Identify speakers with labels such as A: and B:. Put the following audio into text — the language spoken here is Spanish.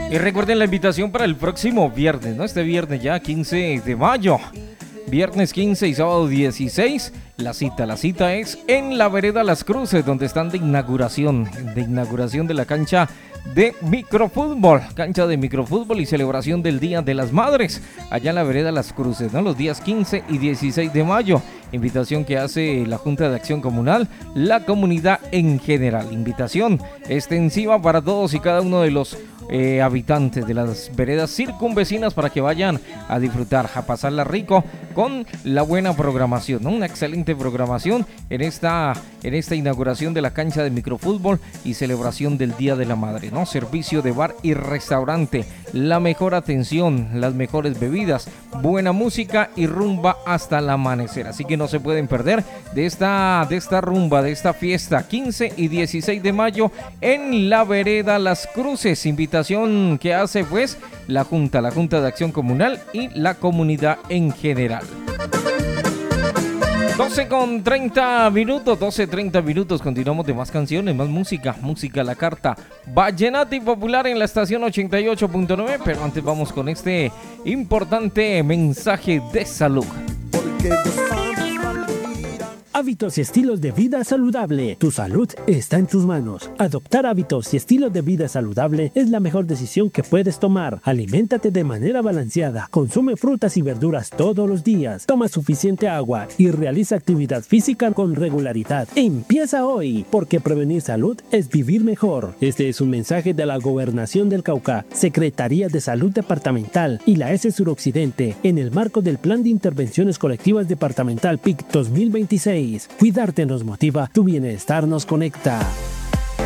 A: Y recuerden la invitación para el próximo viernes, ¿no? Este viernes ya 15 de mayo. Viernes 15 y sábado 16. La cita es en la vereda Las Cruces, donde están de inauguración de la cancha de microfútbol y celebración del Día de las Madres, allá en la vereda Las Cruces, ¿no? Los días 15 y 16 de mayo. Invitación que hace la Junta de Acción Comunal, la comunidad en general. Invitación extensiva para todos y cada uno de los habitantes de las veredas circunvecinas para que vayan a disfrutar, a pasarla rico con la buena programación, ¿no? Una excelente programación en esta inauguración de la cancha de microfútbol y celebración del Día de la Madre, ¿no? Servicio de bar y restaurante, la mejor atención, las mejores bebidas, buena música y rumba hasta el amanecer. Así que no se pueden perder de esta rumba, de esta fiesta 15 y 16 de mayo en la vereda Las Cruces. Invitación que hace pues la Junta de Acción Comunal y la comunidad en general. 12:30 minutos, continuamos de más canciones, más música a la carta, vallenata y popular en la estación 88.9, pero antes vamos con este importante mensaje de salud.
B: Hábitos y estilos de vida saludable. Tu salud está en tus manos. Adoptar hábitos y estilos de vida saludable es la mejor decisión que puedes tomar. Aliméntate de manera balanceada. Consume frutas y verduras todos los días. Toma suficiente agua y realiza actividad física con regularidad. Empieza hoy, porque prevenir salud es vivir mejor. Este es un mensaje de la Gobernación del Cauca, Secretaría de Salud Departamental y la S Suroccidente en el marco del Plan de Intervenciones Colectivas Departamental PIC 2026. Cuidarte nos motiva, tu bienestar nos conecta.